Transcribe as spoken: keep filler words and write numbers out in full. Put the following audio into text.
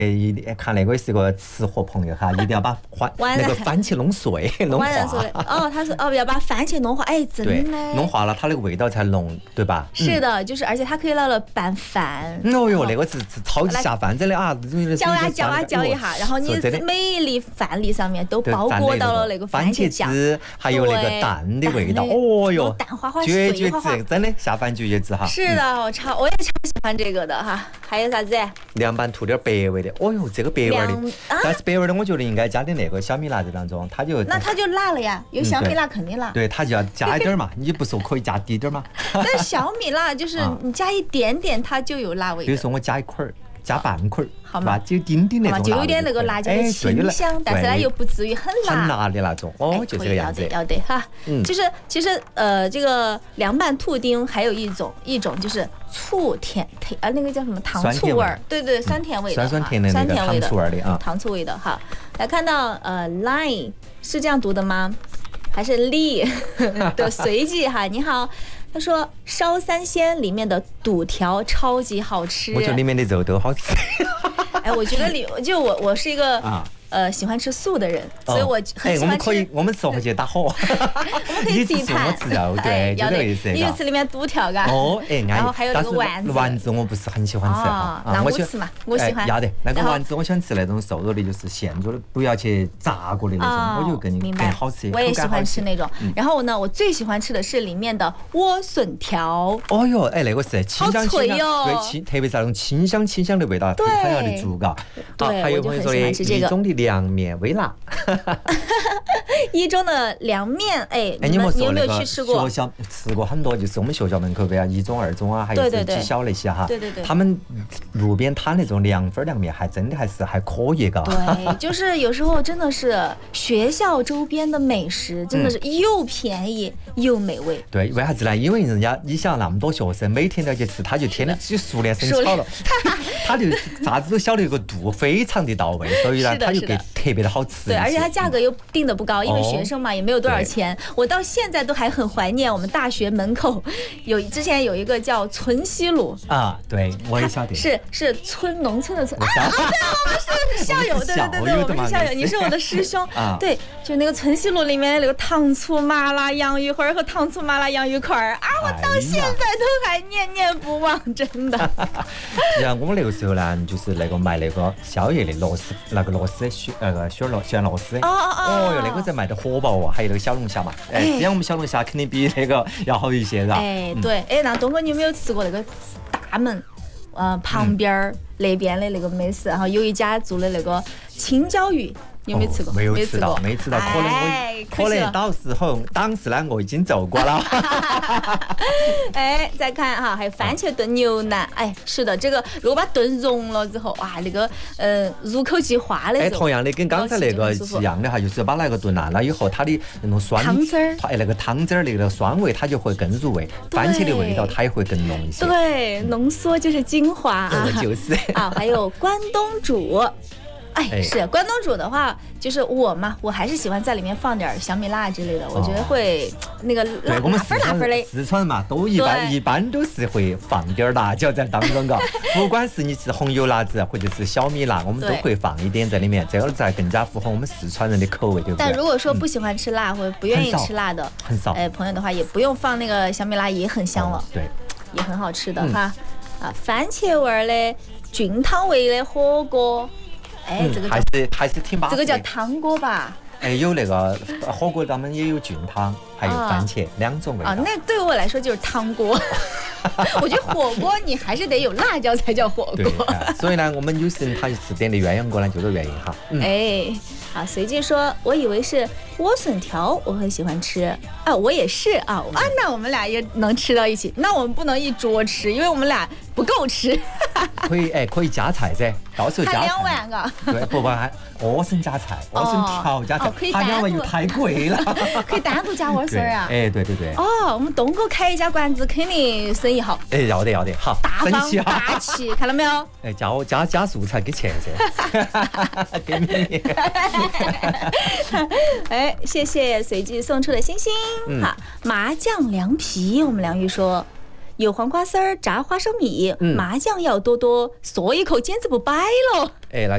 一定看那个是个吃货朋友哈，一定要把番那个番茄弄碎弄化。 哦，他说哦要把番茄弄化，哎，真的弄化了，它那个味道才浓，对吧？ 是的，就是而且它可以拿来拌饭。 哦哟，那个是是超级下饭，真的啊！ 搅呀搅呀搅一下，然后你每一粒饭粒上面都包裹到了那个番茄酱， 还有那个蛋的味道，哦哟， 蛋花花绝绝子， 真的下饭绝绝子哈。 是的，我超我也超喜欢这个的哈。还有啥子？ 凉拌涂点白味的，哦哟，这个白味的，但是白味的我觉得应该加点那个小米辣在当中，它就那它就辣了呀，有小米辣肯定辣。 对，它就要加一点嘛，你不说可以加低点吗？ 但小米辣就是你加一点点，它就有辣味。 比如说我加一块儿，加半块儿， 好吗？ 就丁丁那种辣， 就有点那个辣椒的清香，但是呢又不至于很辣， 很辣的那种。哦，就这个样子。 要得哈，就是其实呃这个凉拌兔丁还有一种一种就是醋甜甜啊那个叫什么糖醋味儿，对对酸甜味的， 酸酸甜的那个糖醋味的啊， 糖醋味的哈。来看到呃 line 是这样读的吗？还是力的随机哈？你好。他说烧三鲜里面的肚条超级好吃， 我觉得里面的肉都好吃。 哎，我觉得里就我我是一个啊。呃，喜欢吃素的人，所以我很喜欢吃。 我们可以，我们吃回去打火。 我们可以自己摊。 我吃肉，对，就这个意思。 你就吃里面肚条嘎。 哦，哎， 然后还有那个丸子。 丸子我不是很喜欢吃哈。 那我吃嘛，我喜欢。 要得，那个丸子我喜欢吃那种瘦肉的，就是现做的，不要去炸过的那种，我觉得更更好吃。 我也喜欢吃那种。然后呢，我最喜欢吃的是里面的莴笋条。 哦哟，哎，那个是清香清香， 对， 清，特别是那种清香清香的味道，它要的足嘎。 对，还有朋友说的一种的凉面微辣。 一中的凉面，哎，你们你有没有去吃过？ 学校吃过很多，就是我们学校门口的啊，一中、二中啊，还有技校那些哈。 对对对。 他们路边摊那种凉粉凉面，还真的还是还可以嘎。 对，就是有时候真的是学校周边的美食，真的是又便宜又美味。 对，为啥子呢？因为人家你想那么多学生每天都要去吃，他就天天就熟练生巧了，他就啥子都晓得有个度，非常的到位，所以呢，他就给特别的好吃。 对，而且它价格又定的不高，因为学生嘛也没有多少钱。我到现在都还很怀念我们大学门口有之前有一个叫存西路啊，对，我也晓得， 是是村农村的村啊，对，我们是校友，对对对对，我们是校友，你是我的师兄啊，对，就那个存西路里面那个糖醋麻辣洋芋花和糖醋麻辣洋芋块儿啊，我到现在都还念念不忘，真的。 然后我们那个时候呢，就是那个卖那个宵夜的螺丝，那个螺丝雪那个雪螺旋螺丝， 哦哦哦哟，那个在卖的火爆哦，还有那个小龙虾嘛，哎，这样我们小龙虾肯定比那个要好一些，是吧？ 哎，对，哎，那东哥你有没有吃过那个大门？呃，旁边儿那边的那个美食，然后有一家做的那个青椒鱼，你有没有吃过？ 没有吃到，没吃到，可能我可能到时候当时呢，我已经走过了。 哎，再看哈，还有番茄炖牛腩，哎，是的，这个如果把炖融了之后，哇，那个呃入口即化的时候， 哎，同样的跟刚才那个一样的哈，就是把那个炖烂了以后，它的那种酸汤汁儿， 哎，那个汤汁儿那个酸味，它就会更入味，番茄的味道它也会更浓一些。 对，浓缩就是精华啊， 就是啊，还有关东煮。哎，是关东煮的话，就是我嘛，我还是喜欢在里面放点小米辣之类的，我觉得会那个辣辣粉辣粉的。 四川嘛，都一般一般都是会放点辣椒在当中嘎，不管是你是红油辣子或者是小米辣，我们都会放一点在里面，这个才更加符合我们四川人的口味，对不对？ 但如果说不喜欢吃辣或者不愿意吃辣的， 很少， 哎，朋友的话也不用放那个小米辣，也很香了， 对， 也很好吃的哈。啊，番茄味儿的菌汤味的火锅。哎，这个还是还是挺巴适。 这个叫汤锅吧？ 哎，有那个火锅，他们也有菌汤，还有番茄两种味道。 啊，那对我来说就是汤锅。我觉得火锅你还是得有辣椒才叫火锅。 对，所以呢，我们有时他是点的鸳鸯锅呢，就是原因哈。 哎，好，随机说，我以为是莴笋条，我很喜欢吃啊，我也是啊啊，那我们俩也能吃到一起，那我们不能一桌吃，因为我们俩不够吃。 可以哎，可以加菜噻，到时候加菜。 两万个。 对，不不还莴笋加菜，莴笋条加菜，它两万又太贵了。 可以单独加莴笋啊。 哎，对对对。 哦，我们东哥开一家馆子，肯定生意好。 哎，要得要得，好， 大方大气，看到没有？ 哎，加我加加素菜给钱噻。给你。 哎，谢谢随机送出的星星。嗯、好，麻酱凉皮，我们梁玉说。有黄瓜丝儿、炸花生米，嗯、麻酱要多多，嗦一口简直不摆了。 哎，那